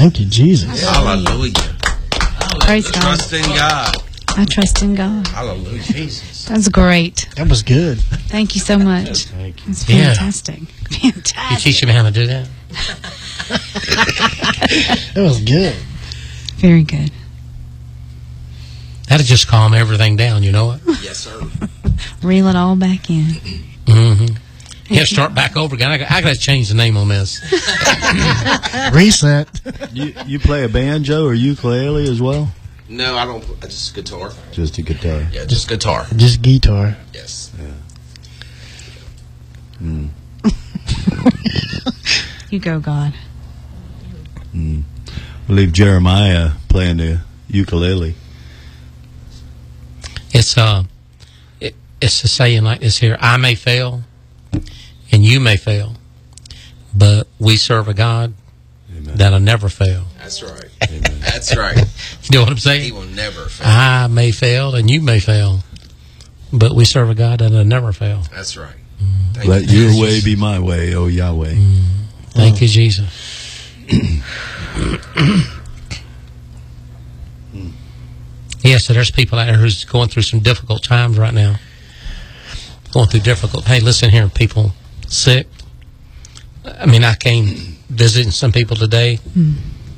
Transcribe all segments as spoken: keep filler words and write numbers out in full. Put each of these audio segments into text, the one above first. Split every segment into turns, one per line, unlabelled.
Thank you, Jesus.
Hallelujah.
Praise God.
Trust in God.
I trust in God.
Hallelujah. Jesus.
That's great.
That was good.
Thank you so much.
Thank you.
It's
Yeah.
fantastic.
You
Fantastic.
teach him how to do that?
That was good.
Very good.
That'll just calm everything down, you know it?
Yes, sir.
Reel it all back in.
Mm-hmm. Yeah, start back over again. I got, I got to change the name on this.
Reset.
You you play a banjo or ukulele as well?
No, I don't. Just guitar.
Just a guitar.
Yeah, just guitar.
Just guitar.
Yes.
Mm.
You go, God.
Mm. We'll leave Jeremiah playing the ukulele.
It's uh, it, it's a saying like this here: I may fail, and you may fail, but we serve a God
Amen.
that'll never fail.
That's right.
Amen.
That's right.
You know what I'm
He
saying?
will never fail.
I may fail, and you may fail, but we serve a God that'll never fail.
That's right.
Mm.
Thank
Let
you,
your
Jesus.
way be my way, oh Yahweh.
Mm. Thank you, Jesus. Yeah, so there's people out there who's going through some difficult times right now. Going through difficult. Hey, listen here, people sick. I mean, I came visiting some people today,
Mm.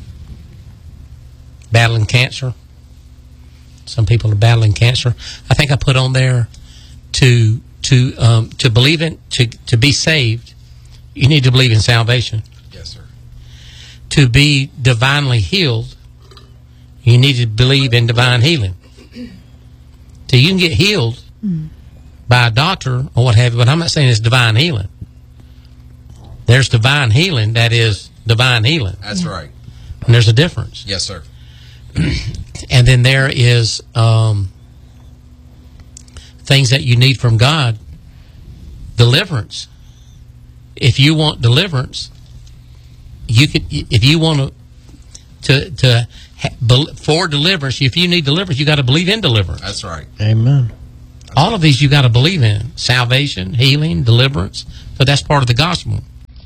battling cancer. Some people are battling cancer. I think I put on there to to um, to believe in to to be saved. You need to believe in salvation.
Yes, sir.
To be divinely healed, you need to believe in divine healing. So you can get healed
Mm.
by a doctor or what have you, but I'm not saying it's divine healing. There's divine healing that is divine healing,
That's right.
and there's a difference.
Yes, sir.
And then there is um, things that you need from God. Deliverance. If you want deliverance, you could. If you want to to to ha- for deliverance, if you need deliverance, you got to believe in deliverance.
That's right.
Amen.
All of these you got to believe in: salvation, healing, deliverance. So that's part of the gospel.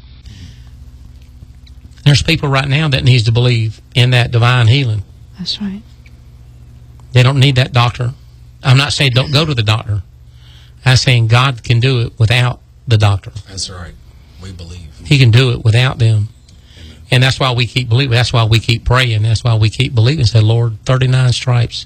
There's people right now that needs to believe in that divine healing.
That's right.
They don't need that doctor. I'm not saying don't go to the doctor. I'm saying God can do it without the doctor.
That's right. We believe.
He can do it without them. And that's why we keep believing. That's why we keep praying. That's why we keep believing. Say, Lord, thirty-nine stripes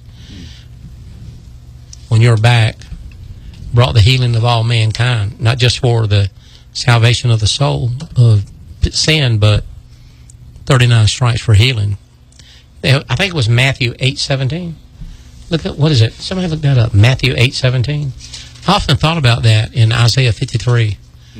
on your back brought the healing of all mankind, not just for the salvation of the soul of sin, but thirty-nine stripes for healing. I think it was Matthew eight seventeen. Look at, what is it? Somebody look that up. Matthew eight seventeen. I often thought about that in Isaiah fifty-three.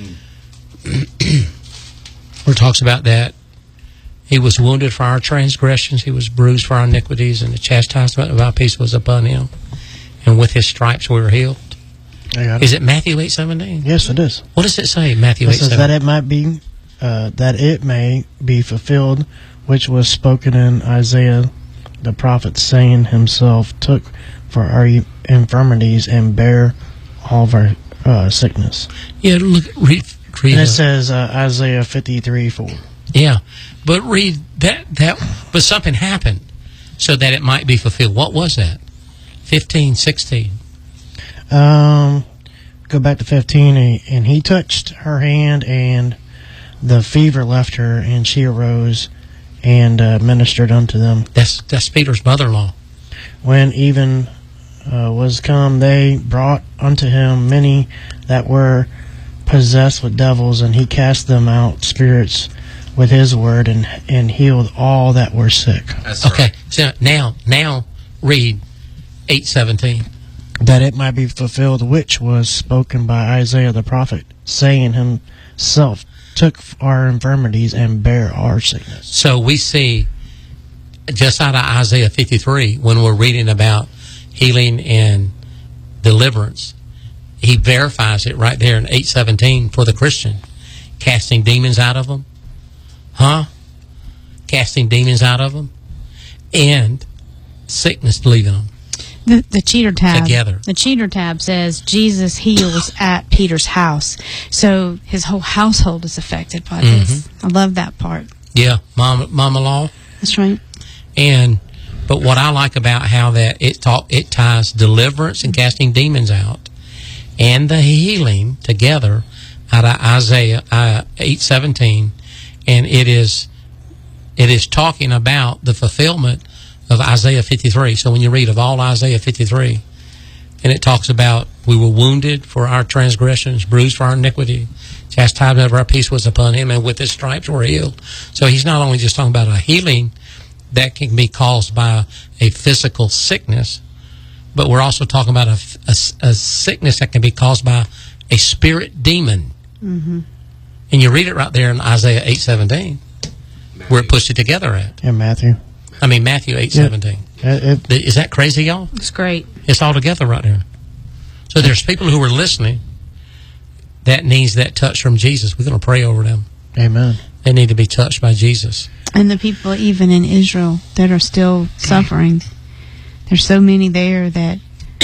Where it talks about that. He was wounded for our transgressions. He was bruised for our iniquities, and the chastisement of our peace was upon him. And with his stripes we were healed.
I got it.
Is it Matthew eight seventeen?
Yes, it is.
What does it say, Matthew
It
eight
says
seventeen?
that it might be, uh, that it may be fulfilled, which was spoken in Isaiah the prophet, saying, Himself took for our infirmities and bare all of our uh, sickness.
Yeah, look, read, read
And it
uh,
says uh, Isaiah fifty-three four.
Yeah, but read that, that, but something happened so that it might be fulfilled. What was that? fifteen, sixteen.
Um, go back to fifteen, and, and he touched her hand, and the fever left her, and she arose and uh, ministered unto them.
That's that's Peter's mother-in-law.
When even uh, was come, they brought unto him many that were possessed with devils, and he cast them out spirits with his word, and and healed all that were sick.
That's
Okay,
right.
so now now read eight seventeen.
That it might be fulfilled which was spoken by Isaiah the prophet, saying, Himself took our infirmities and bare our sickness.
So we see just out of Isaiah fifty-three, when we're reading about healing and deliverance, he verifies it right there in eight seventeen for the Christian. Casting demons out of them. Huh? Casting demons out of them. And sickness leaving them.
The, the cheater tab.
Together.
The cheater tab says Jesus heals at Peter's house. So his whole household is affected by this. I love that part.
Yeah, mama, mama law.
That's right.
And but what I like about how that it talk it ties deliverance and casting demons out and the healing together out of Isaiah uh, eight seventeen, and it is it is talking about the fulfillment of Isaiah fifty-three. So when you read of all Isaiah fifty-three, and it talks about we were wounded for our transgressions, bruised for our iniquity, chastisement of our peace was upon him, and with his stripes we're healed. So he's not only just talking about a healing that can be caused by a physical sickness, but we're also talking about a, a, a sickness that can be caused by a spirit demon.
Mm-hmm.
And you read it right there in Isaiah eight seventeen, where it puts it together at.
Yeah, Matthew.
I mean, Matthew eight seventeen.
It, it,
Is that crazy, y'all?
It's great.
It's all together right there. So there's people who are listening that needs that touch from Jesus. We're going to pray over them.
amen.
They need to be touched by Jesus.
And the people even in Israel that are still suffering, there's so many there that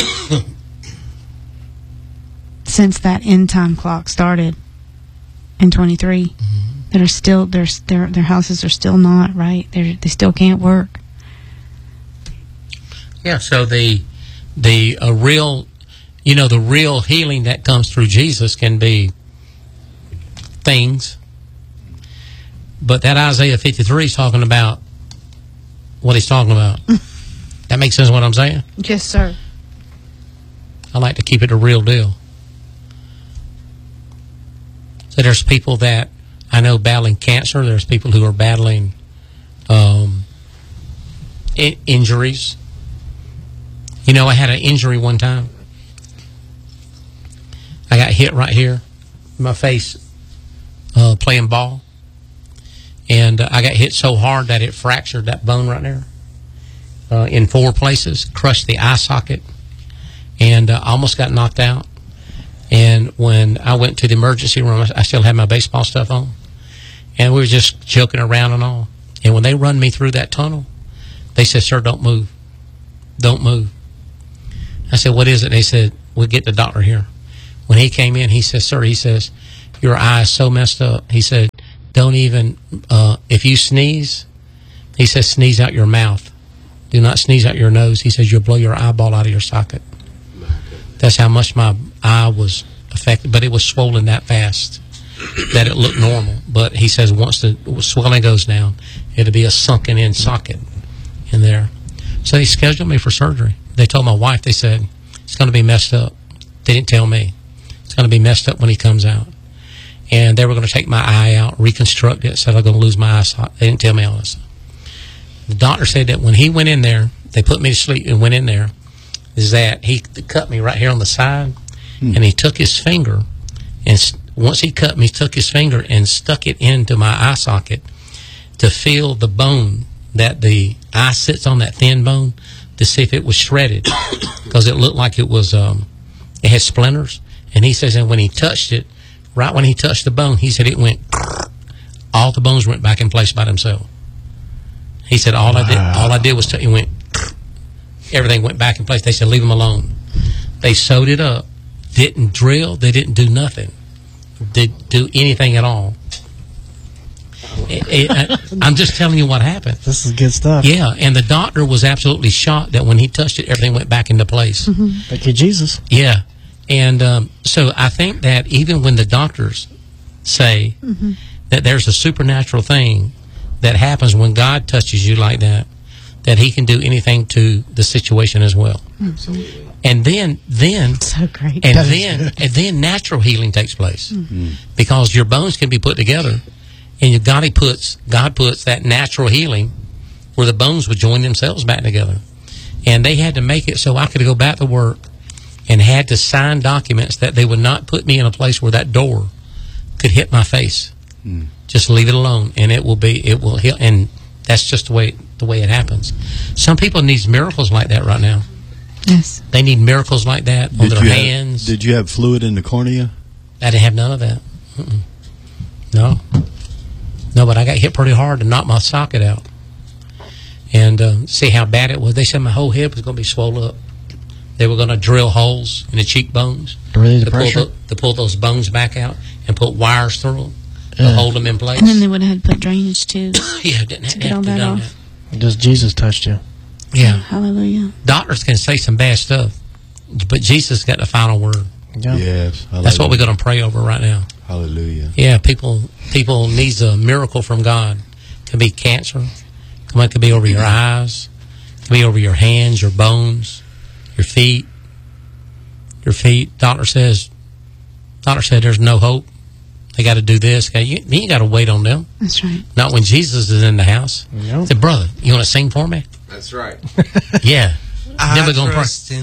since that end time clock started in twenty-three, mm-hmm. that are still their their their houses are still not right. They they still can't work.
Yeah. So the the a real, you know, the real healing that comes through Jesus can be things. But that Isaiah fifty-three is talking about what he's talking about. That makes sense what I'm saying?
Yes, sir.
I like to keep it a real deal. So there's people that I know battling cancer. There's people who are battling um, I- injuries. You know, I had an injury one time. I got hit right here in my face uh, playing ball. And uh, I got hit so hard that it fractured that bone right there uh, in four places, crushed the eye socket, and uh, almost got knocked out. And when I went to the emergency room, I still had my baseball stuff on, and we were just joking around and all. And when they run me through that tunnel, they said, "Sir, don't move. Don't move." I said, "What is it?" They said, "We'll get the doctor here." When he came in, he says, "Sir," he says, "your eye is so messed up." He said, "Don't even, uh, if you sneeze," he says, "sneeze out your mouth. Do not sneeze out your nose." He says, "You'll blow your eyeball out of your socket." That's how much my eye was affected, but it was swollen that fast that it looked normal. But he says once the swelling goes down, it'll be a sunken in socket in there. So they scheduled me for surgery. They told my wife, they said, "It's going to be messed up." They didn't tell me. It's going to be messed up when he comes out. And they were going to take my eye out, reconstruct it, said I'm going to lose my eyesight. They didn't tell me all this. The doctor said that when he went in there, they put me to sleep and went in there, is that he cut me right here on the side, hmm. and he took his finger, and once he cut me, he took his finger and stuck it into my eye socket to feel the bone that the eye sits on, that thin bone, to see if it was shredded, because it looked like it was, um, it had splinters. And he says, and when he touched it, right when he touched the bone, he said it went, all the bones went back in place by themselves. He said, all wow. I did, all I did was, t- it went, everything went back in place. They said, leave him alone. They sewed it up, didn't drill, they didn't do nothing, didn't do anything at all. It, it, I, I'm just telling you what happened.
This is good stuff.
Yeah, and the doctor was absolutely shocked that when he touched it, everything went back into place.
Mm-hmm.
Thank you, Jesus.
Yeah. And um, so I think that even when the doctors say mm-hmm. that there's a supernatural thing that happens when God touches you like that, that he can do anything to the situation as well.
Absolutely.
And then, then,
so great.
And then, and then natural healing takes place mm-hmm. because your bones can be put together, and God he puts God puts that natural healing where the bones would join themselves back together. And they had to make it so I could go back to work and had to sign documents that they would not put me in a place where that door could hit my face. Mm. Just leave it alone, and it will be it will heal. And that's just the way the way it happens. Some people need miracles like that right now.
Yes,
they need miracles like that on
did
their
you
hands.
Have, did you have fluid in the cornea?
I didn't have none of that. Mm-mm. No, no, but I got hit pretty hard to knock my socket out, and uh, see how bad it was. They said my whole head was going to be swollen up. They were going to drill holes in the cheekbones
really
to, pull the, to pull those bones back out and put wires through them to
yeah.
hold them in place.
And then they would have had to put drainage too.
Yeah, didn't have to,
get
have
all
to
that
do
off.
that.
Just Jesus touched you.
Yeah.
Hallelujah.
Doctors can say some bad stuff, but Jesus got the final word.
Yeah.
Yes.
That's what we're going to pray over right now.
Hallelujah.
Yeah, people people needs a miracle from God. It could be cancer. It could be over your eyes. It could be over your hands, your bones, your feet. Your feet. Doctor says, doctor said there's no hope. They got to do this. You, you ain't got to wait on them.
That's right.
Not when Jesus is in the house.
Yep.
Say, brother, you want to sing for me?
That's right.
Yeah. Then we're gonna pray.
trust in